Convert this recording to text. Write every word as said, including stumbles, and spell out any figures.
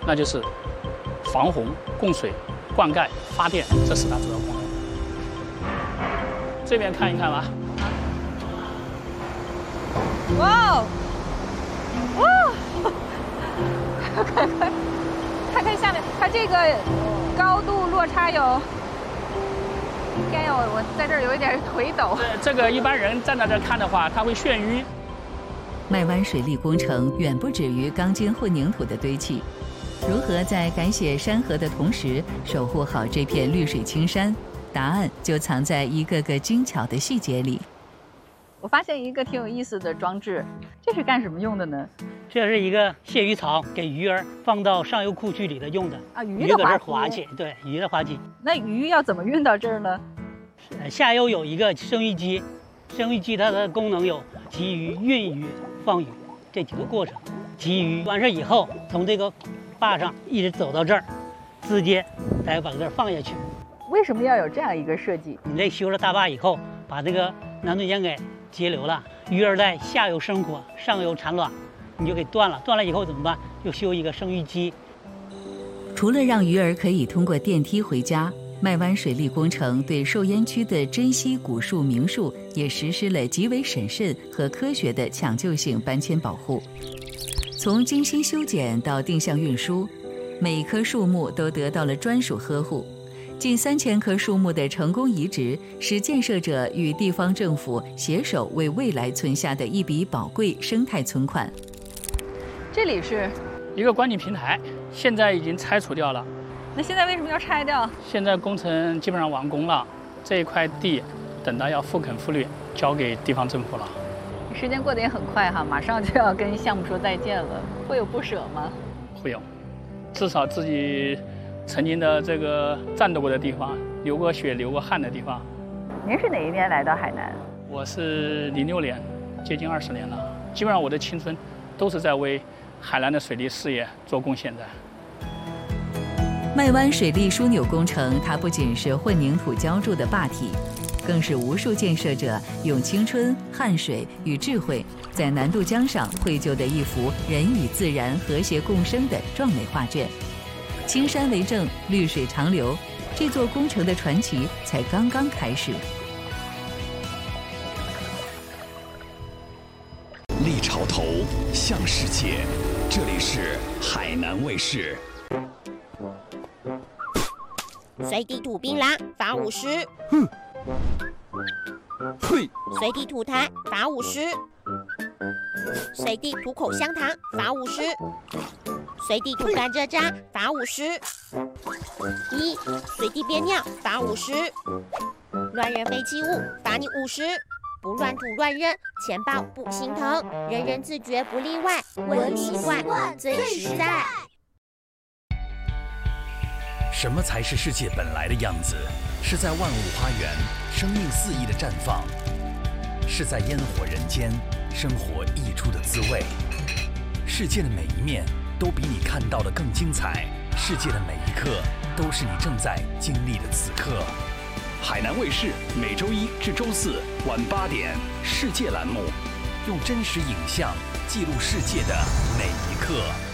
那就是防洪、供水、灌溉、发电这四大主要功能。这边看一看吧。 哇哦！哇！看看看看下面，它这个高度落差有，应该有，我在这儿有一点腿抖。 这这个一般人站在这看的话，他会眩晕。 麦湾水利工程远不止于钢筋混凝土的堆砌，如何在改写山河的同时守护好这片绿水青山？答案就藏在一个个精巧的细节里。 我发现一个挺有意思的装置，这是干什么用的呢？ 这是一个泄鱼槽，给鱼儿放到上游库区里头用的。啊， 鱼的滑滑稽，对，鱼的滑稽。 那鱼要怎么运到这儿呢？ 下游有一个生育机，生育机它的功能有集鱼、运鱼、放鱼这几个过程。集鱼完事以后，从这个坝上一直走到这儿，直接再把这儿放下去。 为什么要有这样一个设计？ 你这修了大坝以后，把这个南渡江给截流了，鱼儿在下游生活，上游产卵，你就给断了。断了以后怎么办？就修一个生育机。 除了让鱼儿可以通过电梯回家，麦湾水利工程对受淹区的珍稀古树名树也实施了极为审慎和科学的抢救性搬迁保护。从精心修剪到定向运输，每一棵树木都得到了专属呵护。近三千棵树木的成功移植，使建设者与地方政府携手为未来存下的一笔宝贵生态存款。 这里是一个观景平台，现在已经拆除掉了。 那现在为什么要拆掉？ 现在工程基本上完工了，这一块地等到要复垦复绿，交给地方政府了。 时间过得也很快哈，马上就要跟项目说再见了，会有不舍吗？ 会有，至少自己曾经的这个战斗过的地方，流过血、流过汗的地方。 您是哪一年来到海南？ 我是零六年，接近二十年了。基本上我的青春都是在为海南的水利事业做贡献的。 麦湾水利枢纽工程，它不仅是混凝土浇筑的坝体，更是无数建设者用青春、汗水与智慧，在南渡江上绘就的一幅人与自然和谐共生的壮美画卷。青山为证，绿水长流，这座工程的传奇才刚刚开始。 立潮头，向世界，这里是海南卫视。 随地吐槟榔，罚五十。 哼。嘿。 随地吐痰，罚五十。随地吐口香糖，罚五十。随地吐甘蔗渣，罚五十。一，随地憋尿，罚五十。乱扔废弃物，罚你五十。不乱吐乱扔，钱包不心疼。人人自觉不例外，文明习惯最实在。 什么才是世界本来的样子？是在万物花园，生命肆意的绽放；是在烟火人间，生活溢出的滋味。世界的每一面都比你看到的更精彩，世界的每一刻都是你正在经历的此刻。海南卫视每周一至周四晚八点，世界栏目，用真实影像记录世界的每一刻。